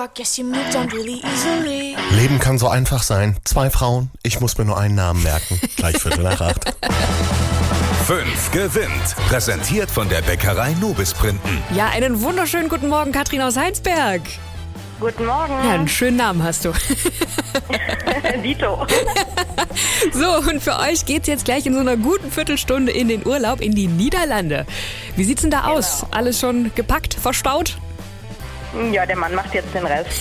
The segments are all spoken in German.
I guess you moved on really easily. Leben kann so einfach sein. 2 Frauen, ich muss mir nur einen Namen merken. Gleich 7:45. 5 gewinnt. Präsentiert von der Bäckerei Nobis Printen. Ja, einen wunderschönen guten Morgen, Katrin aus Heinsberg. Guten Morgen. Ja, einen schönen Namen hast du. Dito. So, und für euch geht's jetzt gleich in so einer guten Viertelstunde in den Urlaub in die Niederlande. Wie sieht's denn da aus? Alles schon gepackt, verstaut? Ja, der Mann macht jetzt den Rest.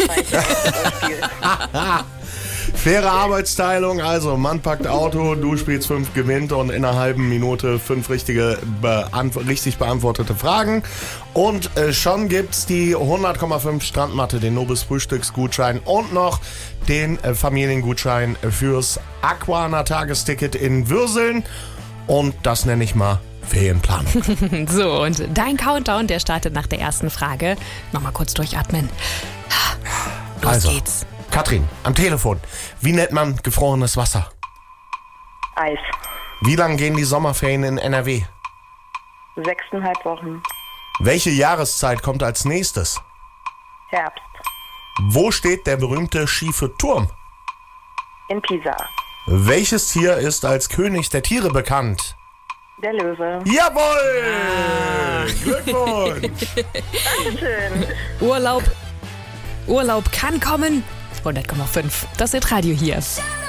Faire Arbeitsteilung, also Mann packt Auto, du spielst 5 gewinnt und in einer halben Minute 5 richtig beantwortete Fragen. Und schon gibt's die 100,5 Strandmatte, den Nobis Frühstücksgutschein und noch den Familiengutschein fürs Aquana Tagesticket in Würseln. Und das nenne ich mal Ferienplanung. So, und dein Countdown, der startet nach der ersten Frage. Nochmal kurz durchatmen. Los geht's. Katrin, am Telefon. Wie nennt man gefrorenes Wasser? Eis. Wie lang gehen die Sommerferien in NRW? 6,5 Wochen. Welche Jahreszeit kommt als nächstes? Herbst. Wo steht der berühmte schiefe Turm? In Pisa. Welches Tier ist als König der Tiere bekannt? Der Löwe. Jawohl! Glückwunsch! Dankeschön. Urlaub kann kommen. 100,5. Das ist Radio hier.